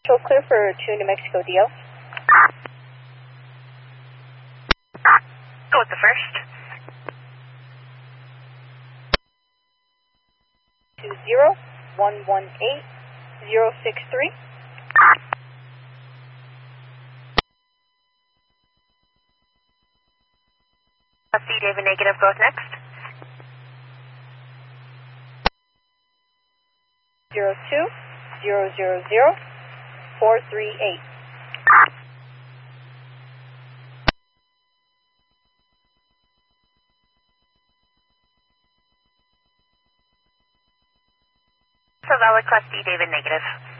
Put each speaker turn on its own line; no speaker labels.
Show clear for 2 New Mexico DL.
Go with the first.
20-118-063.
C, David negative, go with next.
02-000-438.
So valid class D, David negative.